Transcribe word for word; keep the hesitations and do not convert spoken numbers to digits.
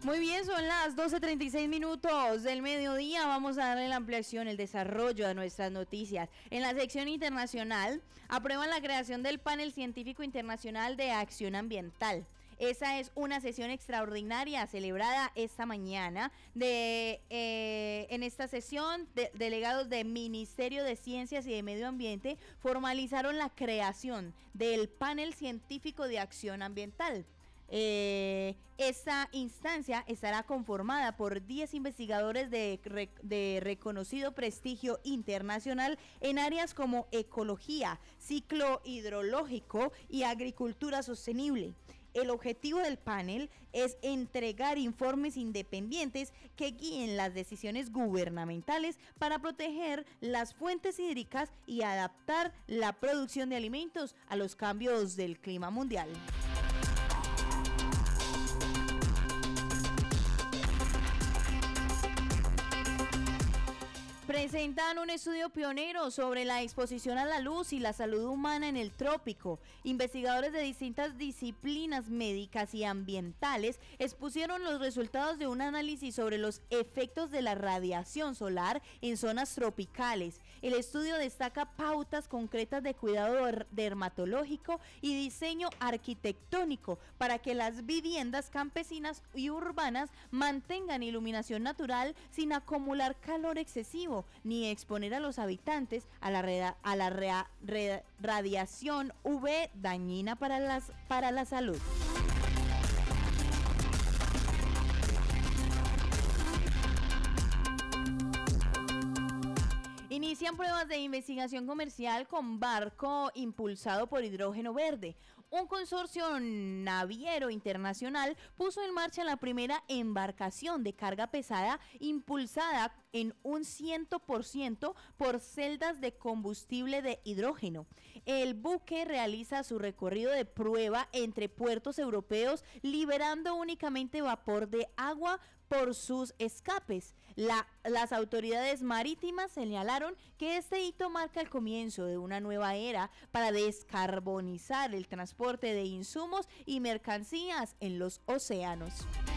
Muy bien, son las doce treinta y seis minutos del mediodía. Vamos a darle la ampliación, el desarrollo de nuestras noticias. En la sección internacional, aprueban la creación del Panel Científico Internacional de Acción Ambiental. Esa es una sesión extraordinaria celebrada esta mañana. De, eh, en esta sesión, de, delegados del Ministerio de Ciencias y de Medio Ambiente formalizaron la creación del Panel Científico de Acción Ambiental. Eh, esta instancia estará conformada por diez investigadores de, de reconocido prestigio internacional en áreas como ecología, ciclo hidrológico y agricultura sostenible. El objetivo del panel es entregar informes independientes que guíen las decisiones gubernamentales para proteger las fuentes hídricas y adaptar la producción de alimentos a los cambios del clima mundial. Presentan un estudio pionero sobre la exposición a la luz y la salud humana en el trópico. Investigadores de distintas disciplinas médicas y ambientales expusieron los resultados de un análisis sobre los efectos de la radiación solar en zonas tropicales. El estudio destaca pautas concretas de cuidado dermatológico y diseño arquitectónico para que las viviendas campesinas y urbanas mantengan iluminación natural sin acumular calor excesivo ni exponer a los habitantes a la, reda, a la rea, re, radiación U V dañina para, las, para la salud. Inician pruebas de investigación comercial con barco impulsado por hidrógeno verde. Un consorcio naviero internacional puso en marcha la primera embarcación de carga pesada impulsada en un cien por ciento por celdas de combustible de hidrógeno. El buque realiza su recorrido de prueba entre puertos europeos, liberando únicamente vapor de agua por sus escapes. La, las autoridades marítimas señalaron que este hito marca el comienzo de una nueva era para descarbonizar el transporte de insumos y mercancías en los océanos.